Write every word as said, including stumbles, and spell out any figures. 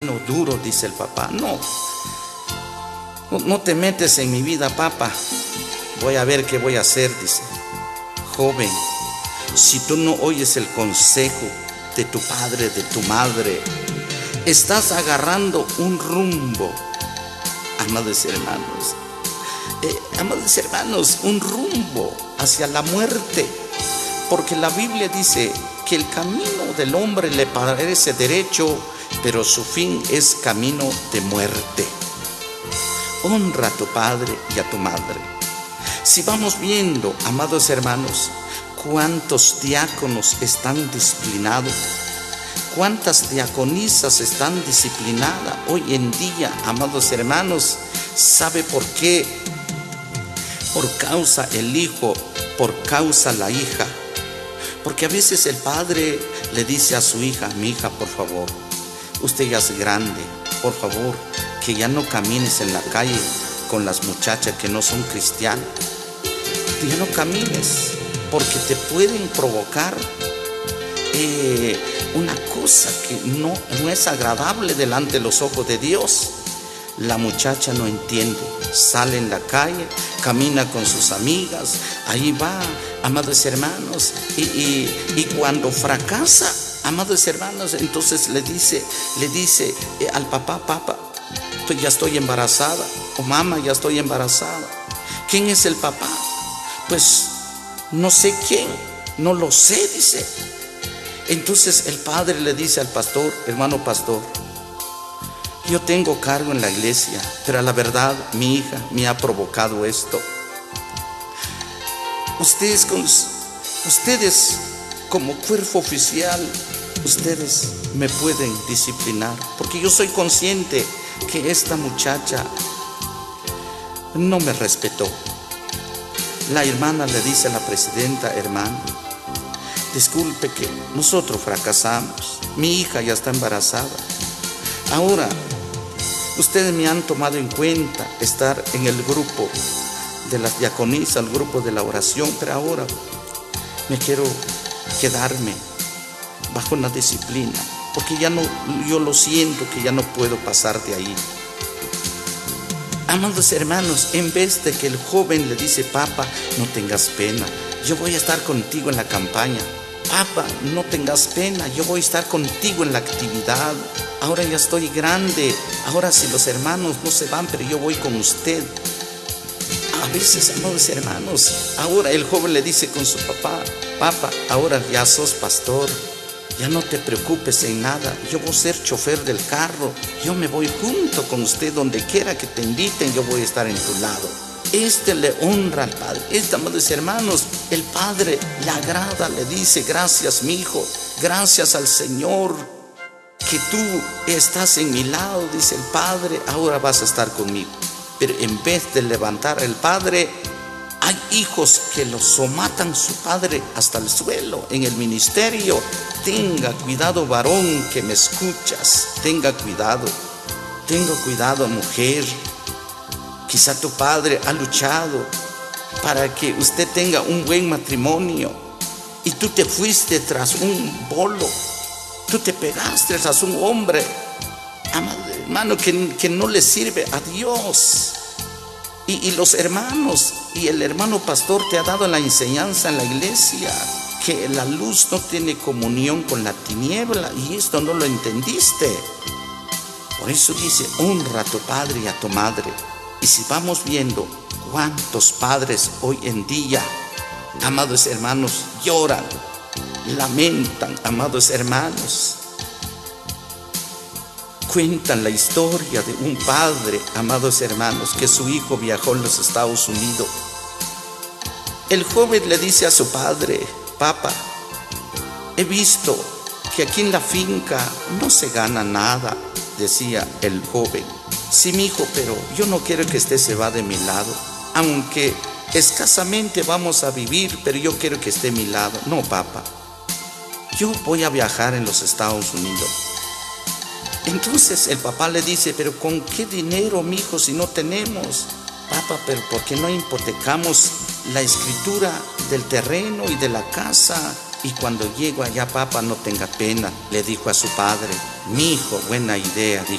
No duro, dice el papá. No, no, no te metes en mi vida, papá. Voy a ver qué voy a hacer, dice. Joven, si tú no oyes el consejo de tu padre, de tu madre, estás agarrando un rumbo, amados hermanos, eh, amados hermanos, un rumbo hacia la muerte, porque la Biblia dice que el camino del hombre le parece derecho, pero su fin es camino de muerte. Honra a tu padre y a tu madre. Si vamos viendo, amados hermanos, cuántos diáconos están disciplinados, cuántas diaconisas están disciplinadas hoy en día, amados hermanos, ¿sabe por qué? Por causa el hijo, por causa la hija. Porque a veces el padre le dice a su hija: mi hija, por favor, usted ya es grande, por favor, que ya no camines en la calle con las muchachas que no son cristianas. Ya no camines, porque te pueden provocar eh, una cosa que no, no es agradable delante de los ojos de Dios. La muchacha no entiende, sale en la calle, camina con sus amigas, ahí va, amados hermanos, y, y, y cuando fracasa, amados hermanos, entonces le dice, le dice eh, al papá: papá, pues ya estoy embarazada, o mamá, ya estoy embarazada. ¿Quién es el papá? Pues no sé quién, no lo sé, dice. Entonces el padre le dice al pastor: hermano pastor, yo tengo cargo en la iglesia, pero a la verdad mi hija me ha provocado esto. Ustedes, ustedes como cuerpo oficial, ustedes me pueden disciplinar, porque yo soy consciente que esta muchacha no me respetó. La hermana le dice a la presidenta: hermano, disculpe que nosotros fracasamos, mi hija ya está embarazada. Ahora, ustedes me han tomado en cuenta estar en el grupo de las diaconisas, el grupo de la oración, pero ahora me quiero quedarme bajo una disciplina, porque ya no, yo lo siento que ya no puedo pasar de ahí. Amados hermanos, en vez de que el joven le dice: papá, no tengas pena, yo voy a estar contigo en la campaña. Papá, no tengas pena, yo voy a estar contigo en la actividad. Ahora ya estoy grande, ahora si los hermanos no se van, pero yo voy con usted. A veces, amados hermanos, ahora el joven le dice con su papá: papá, ahora ya sos pastor, ya no te preocupes en nada, yo voy a ser chofer del carro, yo me voy junto con usted donde quiera que te inviten, yo voy a estar en tu lado. Este le honra al padre. Este, amados hermanos, el padre le agrada, le dice: gracias, mi hijo, gracias al Señor que tú estás en mi lado, dice el padre, ahora vas a estar conmigo. Pero en vez de levantar al padre, hay hijos que lo somatan su padre hasta el suelo en el ministerio. Tenga cuidado, varón, que me escuchas. Tenga cuidado, tenga cuidado, mujer. Quizá tu padre ha luchado para que usted tenga un buen matrimonio y tú te fuiste tras un bolo, tú te pegaste tras un hombre, amado hermano, que, que no le sirve a Dios. Y, y los hermanos y el hermano pastor te ha dado la enseñanza en la iglesia que la luz no tiene comunión con la tiniebla, y esto no lo entendiste. Por eso dice: honra a tu padre y a tu madre. Y si vamos viendo cuántos padres hoy en día, amados hermanos, lloran, lamentan, amados hermanos, cuentan la historia de un padre, amados hermanos, que su hijo viajó a los Estados Unidos. El joven le dice a su padre: papá, he visto que aquí en la finca no se gana nada, decía el joven. Sí, mi hijo, pero yo no quiero que usted se va de mi lado, aunque escasamente vamos a vivir, pero yo quiero que esté a mi lado. No, papá, yo voy a viajar en los Estados Unidos. Entonces el papá le dice: pero ¿con qué dinero, mi hijo, si no tenemos? Papá, pero ¿por qué no hipotecamos la escritura del terreno y de la casa? Y cuando llego allá, papá, no tenga pena, le dijo a su padre. Mi hijo, buena idea, dijo.